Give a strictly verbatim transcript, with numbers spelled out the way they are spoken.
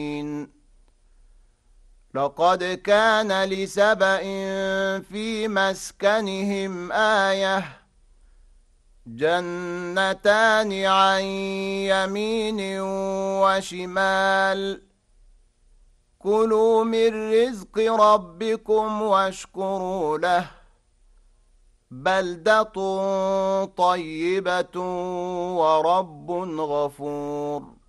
لقد كان لسبإ في مسكنهم آية جنتان عن يمين وشمال كلوا من رزق ربكم واشكروا له بلدة طيبة ورب غفور